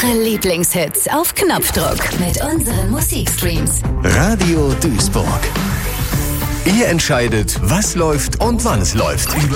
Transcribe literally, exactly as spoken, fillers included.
Ihre Lieblingshits auf Knopfdruck mit unseren Musikstreams. Radio Duisburg. Ihr entscheidet, was läuft und wann es läuft.